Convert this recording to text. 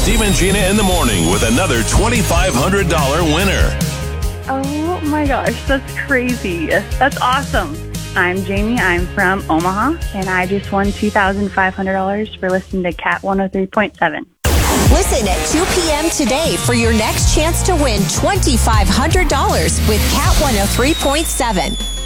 Steve and Gina in the morning with another $2,500 winner. Oh my gosh, that's crazy. That's awesome. I'm Jamie. I'm from Omaha, and I just won $2,500 for listening to Cat 103.7. Listen at 2 p.m. today for your next chance to win $2,500 with Cat 103.7.